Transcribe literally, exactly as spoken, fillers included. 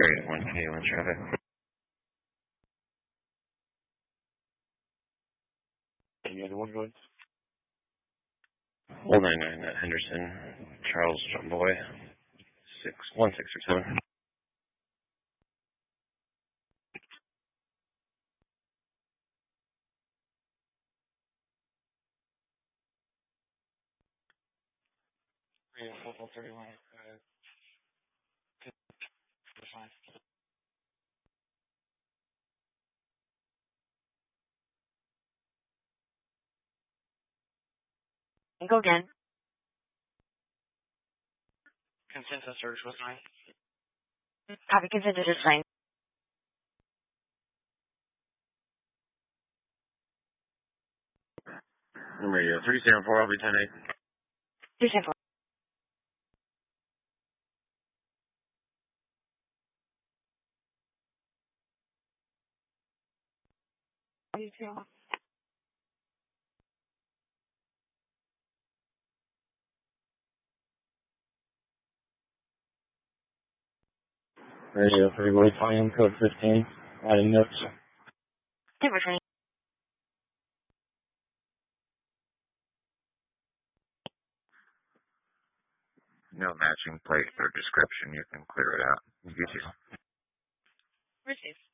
Area one K one traffic. Any other one going? one nine nine at Henderson, Charles John Boy, six one six or seven. Yeah, four thirty-one. Uh, fine. Go again. Consensus search was nine. Copy consensus is fine. Radio three zero four, I'll be ten eight. Two ten four. You too. Radio three Boy, volume code fifteen, adding notes. Number twenty. No matching plate or description, you can clear it out. You get you. Receive.